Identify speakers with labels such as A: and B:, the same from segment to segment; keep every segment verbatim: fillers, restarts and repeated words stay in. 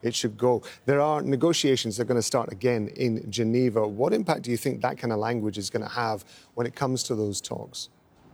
A: it should go. There are negotiations that are going to start again in Geneva. What impact do you think that kind of language is going to have when it comes to those talks?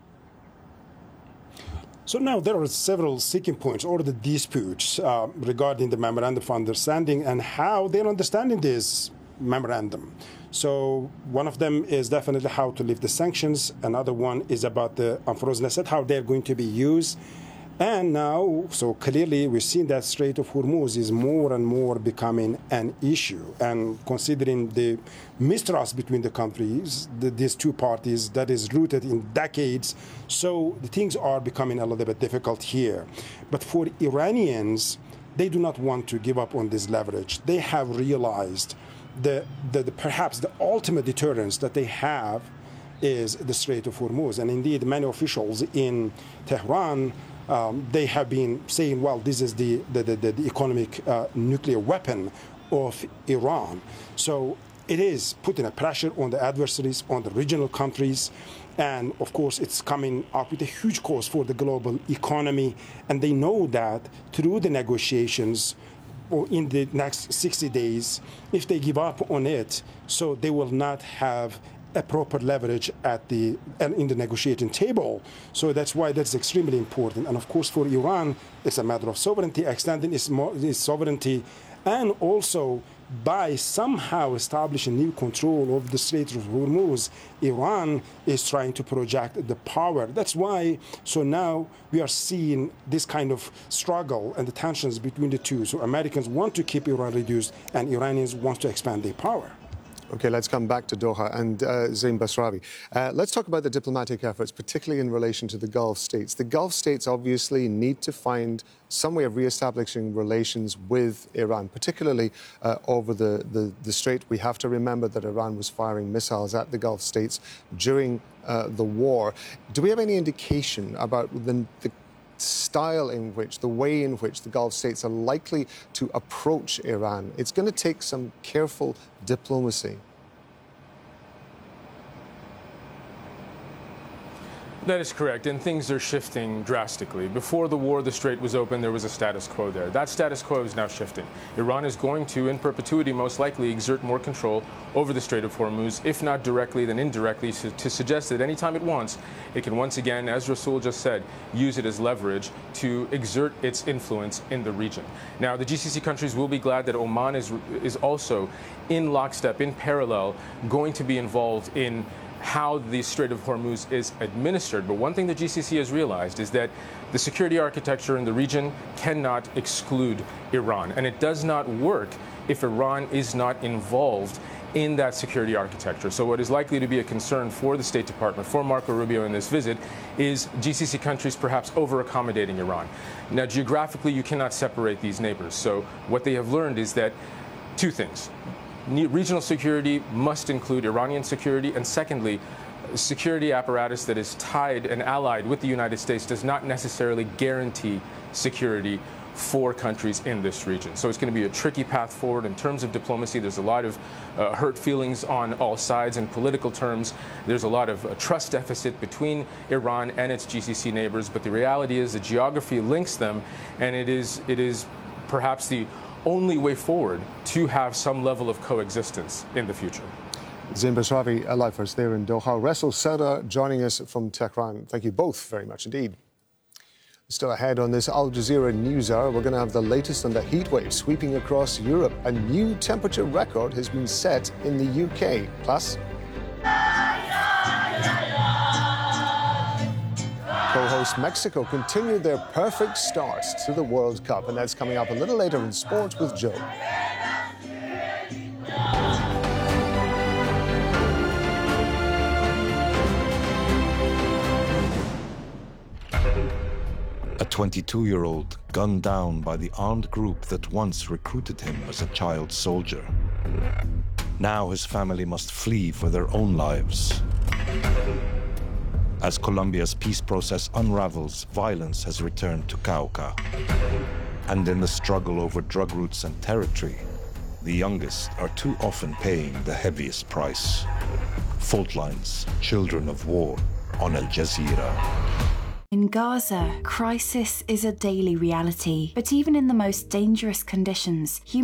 B: So now there are several sticking points or the disputes uh, regarding the memorandum of understanding and how they're understanding this memorandum. So one of them is definitely how to lift the sanctions. Another one is about the unfrozen asset, how they're going to be used. And now, so clearly we've seen that Strait of Hormuz is more and more becoming an issue. And considering the mistrust between the countries, the, these two parties, that is rooted in decades, so the things are becoming a little bit difficult here. But for Iranians, they do not want to give up on this leverage. They have realized the, the, the perhaps the ultimate deterrence that they have is the Strait of Hormuz. And indeed, many officials in Tehran, Um, they have been saying, well, this is the, the, the, the economic uh, nuclear weapon of Iran. So it is putting a pressure on the adversaries, on the regional countries. And of course, it's coming up with a huge cost for the global economy. And they know that through the negotiations or in the next sixty days, if they give up on it, so they will not have a proper leverage at the in the negotiating table. So that's why that's extremely important. And of course, for Iran, it's a matter of sovereignty, extending its, its sovereignty, and also by somehow establishing new control of the Strait of Hormuz, Iran is trying to project the power. That's why, so now we are seeing this kind of struggle and the tensions between the two. So Americans want to keep Iran reduced, and Iranians want to expand their power.
A: Okay, let's come back to Doha. And uh, Zain Basrawi, uh, let's talk about the diplomatic efforts, particularly in relation to the Gulf states. The Gulf states obviously need to find some way of reestablishing relations with Iran, particularly uh, over the, the, the strait. We have to remember that Iran was firing missiles at the Gulf states during uh, the war. Do we have any indication about the, the style in which, the way in which the Gulf states are likely to approach Iran? It's going to take some careful diplomacy.
C: That is correct, and things are shifting drastically. Before the war, the strait was open, there was a status quo there. That status quo is now shifting. Iran is going to, in perpetuity, most likely exert more control over the Strait of Hormuz, if not directly, then indirectly, to, to suggest that anytime it wants, it can once again, as Rasul just said, use it as leverage to exert its influence in the region. Now, the G C C countries will be glad that Oman is, is also in lockstep, in parallel, going to be involved in how the Strait of Hormuz is administered. But one thing the G C C has realized is that the security architecture in the region cannot exclude Iran. And it does not work if Iran is not involved in that security architecture. So what is likely to be a concern for the State Department, for Marco Rubio in this visit, is G C C countries perhaps over-accommodating Iran. Now, geographically, you cannot separate these neighbors. So what they have learned is that two things. Regional security must include Iranian security, and secondly, security apparatus that is tied and allied with the United States does not necessarily guarantee security for countries in this region. So it's going to be a tricky path forward in terms of diplomacy. There's a lot of uh, hurt feelings on all sides in political terms. There's a lot of uh, trust deficit between Iran and its G C C neighbors, but the reality is the geography links them, and it is, it is perhaps the only way forward to have some level of coexistence in the future.
A: Zain Basrawi, live for us there in Doha. Rasul Sauda joining us from Tehran. Thank you both very much indeed. Still ahead on this Al Jazeera News Hour, we're going to have the latest on the heat wave sweeping across Europe. A new temperature record has been set in the U K. Plus, co-host Mexico continued their perfect start to the World Cup, and that's coming up a little later in Sports with Joe.
D: A twenty-two-year-old gunned down by the armed group that once recruited him as a child soldier. Now his family must flee for their own lives. As Colombia's peace process unravels, violence has returned to Cauca. And in the struggle over drug routes and territory, the youngest are too often paying the heaviest price. Fault lines, children of war, on Al Jazeera.
E: In Gaza, crisis is a daily reality, but even in the most dangerous conditions, human